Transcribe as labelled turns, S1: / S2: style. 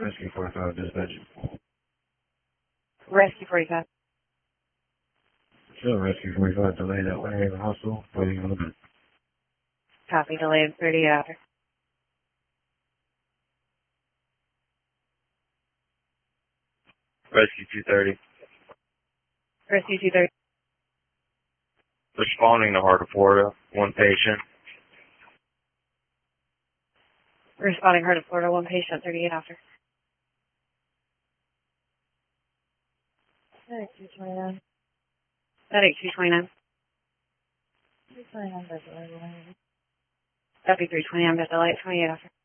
S1: Rescue 45 dispatch.
S2: Rescue 45.
S1: Still Rescue 45 delayed at Winter Hospital, waiting on the bed.
S2: Copy, delayed 30 after.
S3: Rescue 230.
S2: Rescue 230.
S3: Responding to Heart of Florida. One patient.
S2: Responding Heart of Florida, one patient, 38 after.
S4: Medic 229.
S2: Medic 229.
S4: 229 by delay.
S2: Deputy 329 by delay, 28 after.